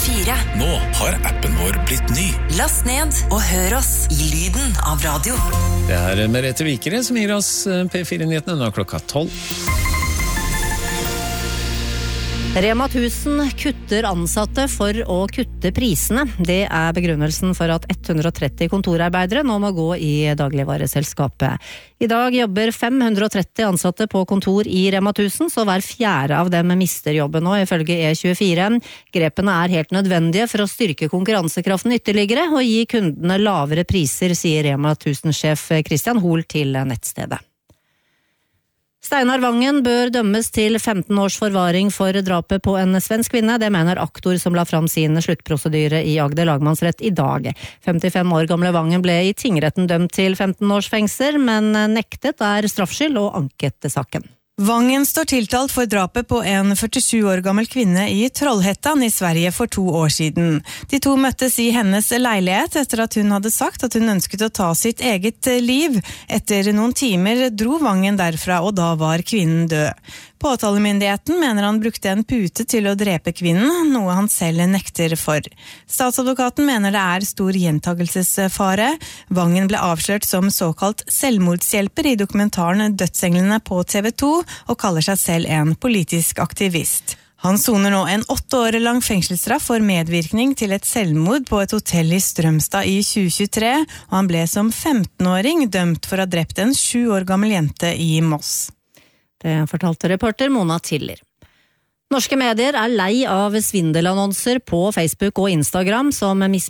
P4. Nå har appen vår blitt ny. Last ned og hør oss i lyden av radio. Det Merete Vikere som gir oss P4-nyhetene nå klokka 12. Rema 1000 kutter ansatte for å kutte prisene. Det begrunnelsen for at 130 kontorarbeidere nå må gå i dagligvareselskapet. I dag jobber 530 ansatte på kontor i Rema 1000, så hver fjerde av dem mister jobben nå, ifølge E24. Grepene helt nødvendige for å styrke konkurransekraften ytterligere og gi kundene lavere priser, sier Rema 1000-sjef Christian Hoel til nettstedet. Steinar Vangen bør dømmes til 15 års forvaring for drapet på en svensk kvinne. Det mener aktor som la fram sin sluttprosedyre i Agder lagmannsrett i dag. 55 år gamle Vangen ble i tingretten dømt til 15 års fengsel, men nektet straffskyld og anket saken. Vangen står tiltalt for drapet på en 47 år gammel kvinne i Trollhättan i Sverige for 2 år siden. De to møttes i hennes leilighet etter at hun hadde sagt at hun ønsket å ta sitt eget liv. Etter noen timer dro Vangen derfra, og da var kvinnen død. Påtalemyndigheten mener han brukte en pute til å drepe kvinnen, noe han selv nekter for. Statsadvokaten mener det stor gjentagelsesfare. Vangen ble avslørt som såkalt selvmordshjelper i dokumentaren Dødsenglene på TV 2, og kaller seg selv en politisk aktivist. Han soner nå en 8 år lang fengselsstraff for medvirkning til et selvmord på et hotell i Strømstad i 2023, og han ble som 15-åring dømt for å ha drept en 7 år gammel jente i Moss. Det fortalte reporter Mona Tiller. Norske medier lei av svindelannonser på Facebook og Instagram som